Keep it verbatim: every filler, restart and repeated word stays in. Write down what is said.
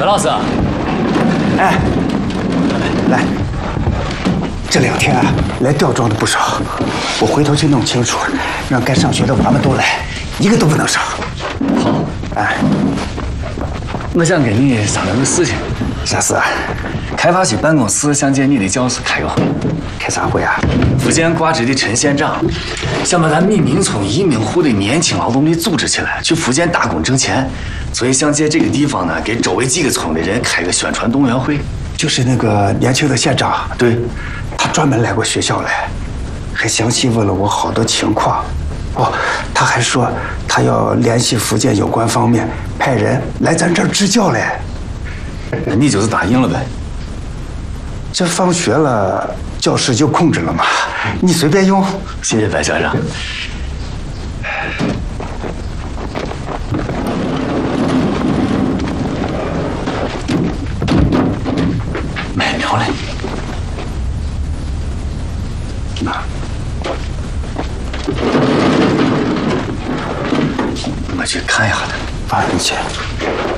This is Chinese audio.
何老师， 哎，来，这两天啊，来吊庄的不少，我回头去弄清楚，让该上学的娃们都来，一个都不能少。 好， 哎， 我想跟你商量个事情。 啥事啊？ 开发区办公室想借你的教室开个会。 开啥会啊？ 福建挂职的陈县长想把咱密民村移民户的年轻劳动力组织起来，去福建打工挣钱，所以想借这个地方呢，给周围几个村的人开个宣传动员会。 就是那个年轻的县长， 对， 他专门来过学校来，还详细问了我好多情况。哦，他还说他要联系福建有关方面，派人来咱这儿支教来。 那你就是答应了呗？ 这放学了，教室就空着了嘛，你随便用。 谢谢白校长。买苗嘞？ 那， 我去看一下他。 啊，你去。